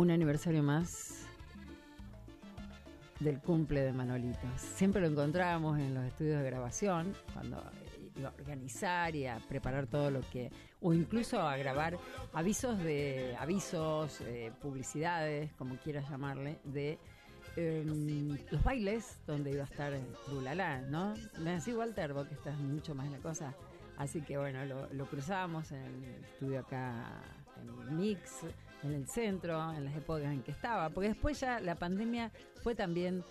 un aniversario más del cumple de Manolito. Siempre lo encontrábamos en los estudios de grabación, cuando iba a organizar y a preparar todo lo que, o incluso a grabar avisos, publicidades, como quieras llamarle, de los bailes donde iba a estar Trulala, ¿no? Me decía Walter, vos que estás mucho más en la cosa. Así que bueno, lo cruzábamos en el estudio acá en el Mix, en el centro, en las épocas en que estaba, porque después ya la pandemia fue también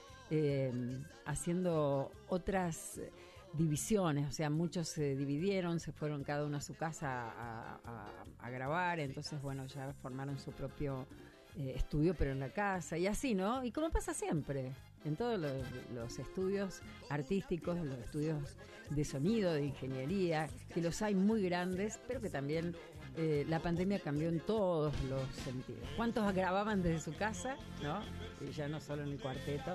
haciendo otras divisiones, o sea, muchos se dividieron, se fueron cada uno a su casa a grabar, entonces bueno, ya formaron su propio estudio, pero en la casa, y así, ¿no? Y como pasa siempre, en todos los estudios artísticos, los estudios de sonido, de ingeniería, que los hay muy grandes, pero que también la pandemia cambió en todos los sentidos. ¿Cuántos grababan desde su casa, no? Y ya no solo en el cuarteto,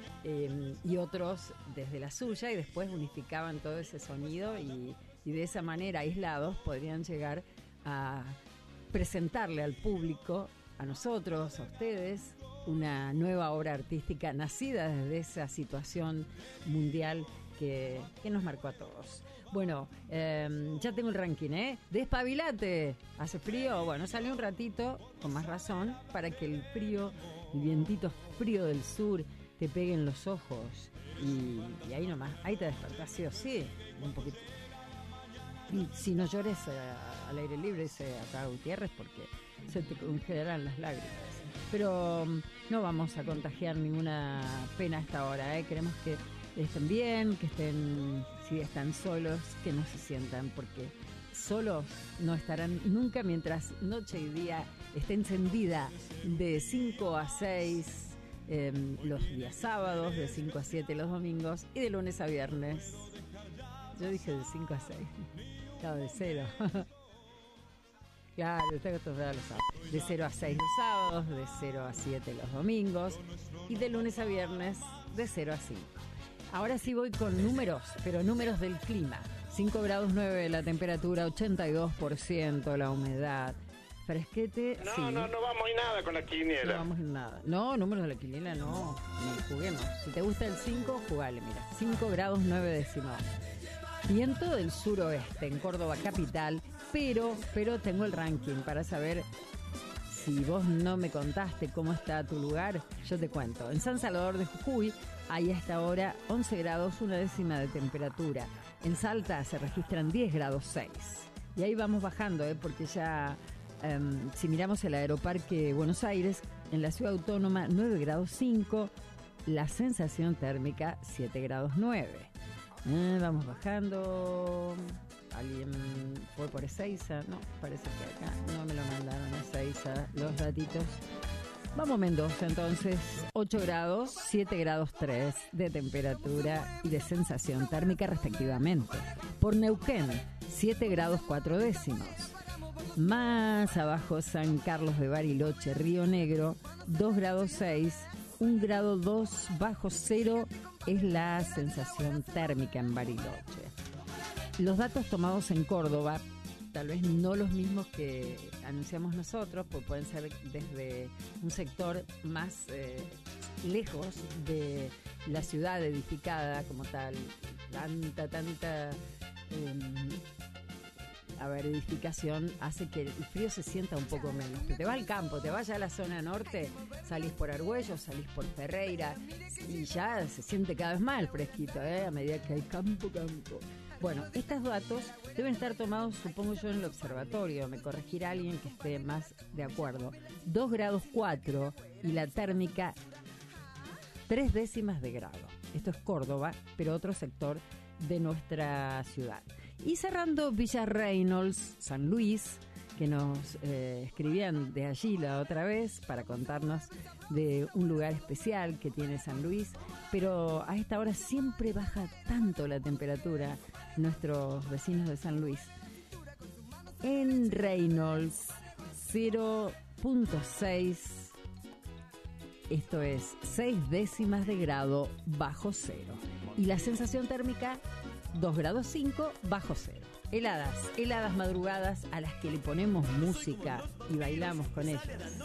y otros desde la suya, y después unificaban todo ese sonido y de esa manera, aislados, podrían llegar a presentarle al público, a nosotros, a ustedes, una nueva obra artística nacida desde esa situación mundial que nos marcó a todos. Bueno, ya tengo el ranking, Despabilate. ¿Hace frío? Bueno, salió un ratito, con más razón, para que el frío, el vientito frío del sur te pegue en los ojos. Y ahí nomás, ahí te despertás, sí o sí, un poquito. Y si no llores al aire libre, dice acá Gutiérrez, porque se te congelarán las lágrimas. Pero no vamos a contagiar ninguna pena a esta hora, Queremos que estén bien, que estén, si están solos, que no se sientan, porque solos no estarán nunca mientras noche y día esté encendida de 5 a 6 los días sábados, de 5 a 7 los domingos y de lunes a viernes. Yo dije de 5 a 6. Claro, de 0. Claro, estoy acostumbrada a los sábados. De 0 a 6 los sábados, de 0 a 7 los domingos y de lunes a viernes de 0 a 5. Ahora sí voy con números, pero números del clima. 5 grados 9 la temperatura, 82% la humedad. Fresquete, no, sí. No vamos a ir nada con la quiniela. No vamos a ir nada. No, números de la quiniela no. Ni juguemos. Si te gusta el 5, jugale, mira. 5 grados 9 décimas. Viento del suroeste en Córdoba capital, pero tengo el ranking para saber. Si vos no me contaste cómo está tu lugar, yo te cuento. En San Salvador de Jujuy hay a esta hora 11 grados 1 décima de temperatura. En Salta se registran 10 grados 6. Y ahí vamos bajando, porque ya, si miramos el Aeroparque Buenos Aires, en la ciudad autónoma 9 grados 5, la sensación térmica 7 grados 9. Vamos bajando. ¿Alguien fue por Ezeiza? No, parece que acá no me lo mandaron Ezeiza los datitos. Vamos a Mendoza entonces, 8 grados, 7 grados 3 de temperatura y de sensación térmica respectivamente. Por Neuquén, 7 grados 4 décimos. Más abajo San Carlos de Bariloche, Río Negro, 2 grados 6, 1 grado 2 bajo cero es la sensación térmica en Bariloche. Los datos tomados en Córdoba, tal vez no los mismos que anunciamos nosotros, pues pueden ser desde un sector más lejos de la ciudad edificada como tal, tanta edificación hace que el frío se sienta un poco menos. Te vas al campo, te vas ya a la zona norte, salís por Argüello, salís por Ferreira y ya se siente cada vez más el fresquito, a medida que hay campo. Bueno, estos datos deben estar tomados, supongo yo, en el observatorio. Me corregirá alguien que esté más de acuerdo. 2 grados 4 y la térmica 3 décimas de grado. Esto es Córdoba, pero otro sector de nuestra ciudad. Y cerrando Villa Reynolds, San Luis, que nos escribían de allí la otra vez para contarnos de un lugar especial que tiene San Luis, pero a esta hora siempre baja tanto la temperatura, nuestros vecinos de San Luis. En Reynolds, 0.6, esto es 6 décimas de grado bajo cero. Y la sensación térmica, 2 grados 5 bajo cero. Heladas madrugadas a las que le ponemos música y bailamos con ellas.